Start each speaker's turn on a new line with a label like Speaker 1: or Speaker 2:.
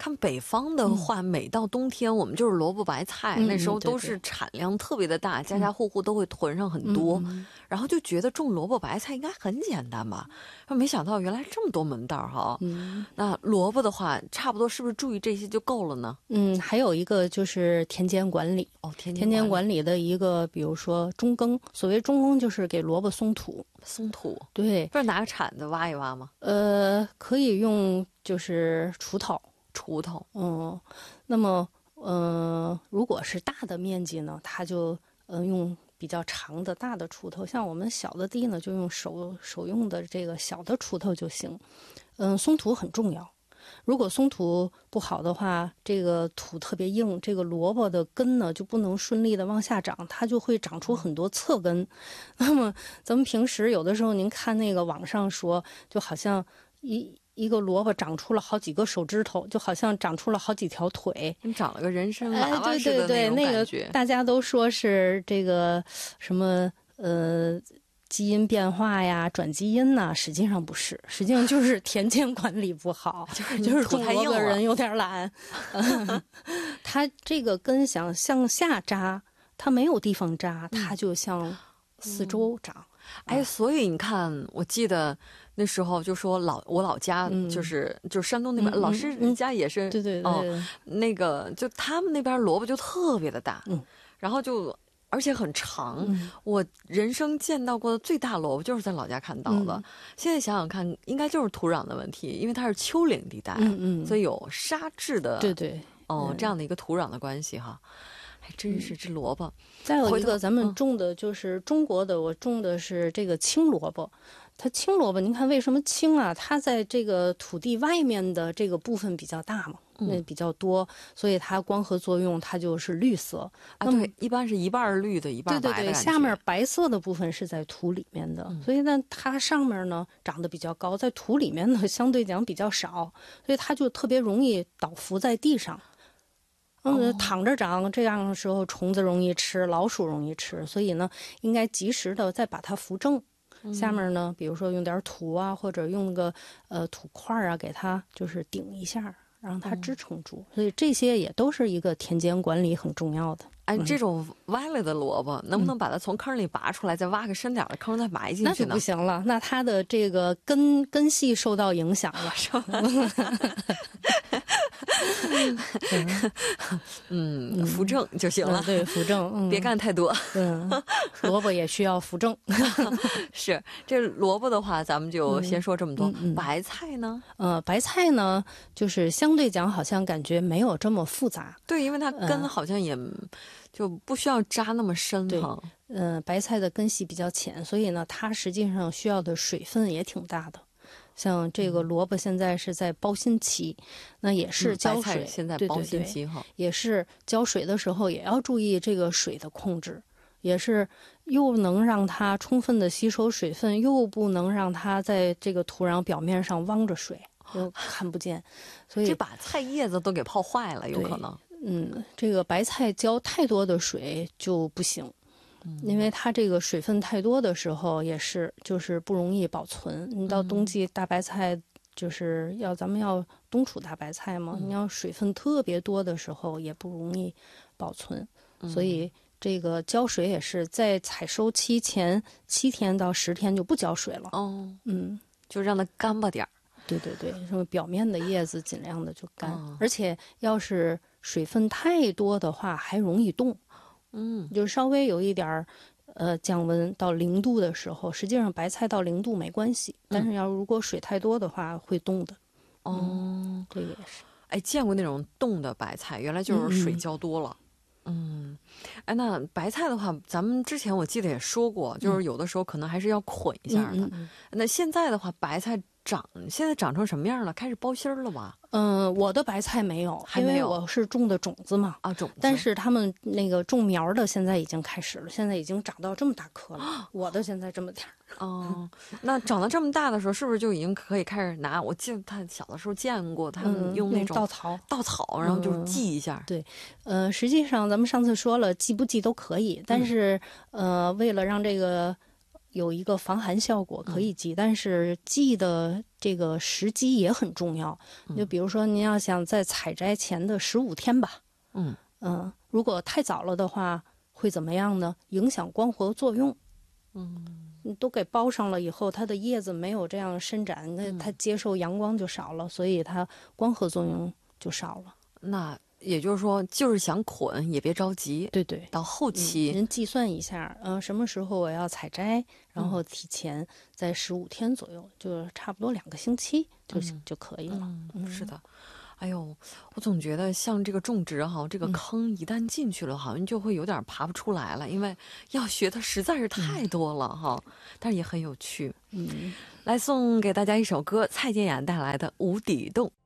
Speaker 1: 看北方的话，每到冬天我们就是萝卜白菜，那时候都是产量特别的大，家家户户都会囤上很多，然后就觉得种萝卜白菜应该很简单吧，没想到原来这么多门道哈。那萝卜的话，差不多是不是注意这些就够了呢？
Speaker 2: 还有一个就是田间管理。田间管理的一个，比如说中耕，所谓中耕就是给萝卜松土。
Speaker 1: 松土，
Speaker 2: 对，
Speaker 1: 不是拿个铲子挖一挖吗？
Speaker 2: 可以用就是锄头。那么如果是大的面积呢，它就用比较长的大的锄头，像我们小的地呢，就用手用的这个小的锄头就行。松土很重要。如果松土不好的话，这个土特别硬，这个萝卜的根呢就不能顺利的往下长，它就会长出很多侧根。那么咱们平时有的时候您看那个网上说，就好像一个萝卜长出了好几个手指头，就好像长出了好几条腿，
Speaker 1: 长了个人参娃娃似的那种感觉。
Speaker 2: 大家都说是这个什么基因变化呀，转基因呐，实际上不是，实际上就是田间管理不好，就是种萝卜人有点懒。它这个根想向下扎，它没有地方扎，它就向四周长。
Speaker 1: 所以你看，我记得那时候就说我老家就是山东那边，老师家也是，
Speaker 2: 对，
Speaker 1: 那个就他们那边萝卜就特别的大，然后而且很长，我人生见到过的最大萝卜就是在老家看到的。现在想想看，应该就是土壤的问题，因为它是丘陵地带，所以有沙质的，这样的一个土壤的关系哈。还真是这萝卜。
Speaker 2: 再有一个，咱们种的就是中国的，我种的是这个青萝卜。它青萝卜，您看为什么青啊？它在这个土地外面的这个部分比较大嘛，那比较多，所以它光合作用它就是绿色
Speaker 1: 啊。对，一般是一半绿的，一半白的。
Speaker 2: 对，下面白色的部分是在土里面的，所以呢，它上面呢长得比较高，在土里面呢相对讲比较少，所以它就特别容易倒伏在地上。躺着长，这样的时候虫子容易吃，老鼠容易吃，所以呢，应该及时的再把它扶正。下面呢，比如说用点土啊，或者用个土块啊，给它就是顶一下，让它支撑住。所以这些也都是一个田间管理很重要的。
Speaker 1: 这种歪了的萝卜，能不能把它从坑里拔出来，再挖个深点的坑再埋进去呢？
Speaker 2: 那就不行了，那它的这个根系受到影响了，是吧？
Speaker 1: 扶正就行了。
Speaker 2: 对，扶正，
Speaker 1: 别干太多。
Speaker 2: 萝卜也需要扶正。
Speaker 1: 是，这萝卜的话，咱们就先说这么多。白菜呢？
Speaker 2: 白菜呢，就是相对讲，好像感觉没有这么复杂。
Speaker 1: 对，因为它根好像也就不需要扎那么深哈。
Speaker 2: 白菜的根系比较浅，所以呢，它实际上需要的水分也挺大的。像这个萝卜现在是在包心期，那也是浇水。
Speaker 1: 现在包心期哈，
Speaker 2: 也是浇水的时候也要注意这个水的控制，也是又能让它充分的吸收水分，又不能让它在这个土壤表面上汪着水，又看不见。所以
Speaker 1: 这把菜叶子都给泡坏了，有可能。
Speaker 2: 这个白菜浇太多的水就不行。因为它这个水分太多的时候，也是就是不容易保存。你到冬季大白菜，就是咱们要冬储大白菜嘛，你要水分特别多的时候，也不容易保存。所以这个浇水也是在采收期前7天到10天就不浇水了。
Speaker 1: 就让它干巴点儿。
Speaker 2: 对，什么表面的叶子尽量的就干，而且要是水分太多的话，还容易冻。就稍微有一点降温到0度的时候，实际上白菜到0度没关系，但是如果水太多的话会冻的。这个也是。
Speaker 1: 见过那种冻的白菜，原来就是水浇多了。那白菜的话，咱们之前我记得也说过，就是有的时候可能还是要捆一下的。那现在的话，白菜现在长成什么样了？开始包心儿了吧？
Speaker 2: 我的白菜没有，
Speaker 1: 还没有，
Speaker 2: 因为我是种的种子嘛。
Speaker 1: 种子。
Speaker 2: 但是他们那个种苗的现在已经开始了，现在已经长到这么大颗了。我的现在这么点儿。
Speaker 1: 那长到这么大的时候，是不是就已经可以开始拿？我记得他小的时候见过他们用那种
Speaker 2: 稻草，
Speaker 1: 然后就是系一下。
Speaker 2: 对，实际上咱们上次说了，系不系都可以，但是为了让这个有一个防寒效果，可以忌，但是忌的这个时机也很重要。就比如说，您要想在采摘前的15天吧，如果太早了的话，会怎么样呢？影响光合作用。你都给包上了以后，它的叶子没有这样伸展，那它接受阳光就少了，所以它光合作用就少了。
Speaker 1: 那也就是说，就是想捆也别着急。
Speaker 2: 对对，
Speaker 1: 到后期
Speaker 2: 您计算一下，什么时候我要采摘，然后提前在15天左右，就差不多2个星期就可以了。
Speaker 1: 是的。哎呦，我总觉得像这个种植哈，这个坑一旦进去了，好像就会有点爬不出来了，因为要学的实在是太多了哈。但是也很有趣。来送给大家一首歌，蔡健雅带来的《无底洞》。